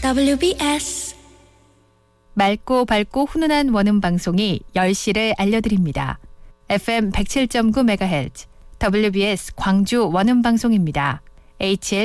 WBS 맑고 밝고 훈훈한 원음 방송이 10시를 알려드립니다. FM 107.9MHz WBS 광주 원음 방송입니다. HL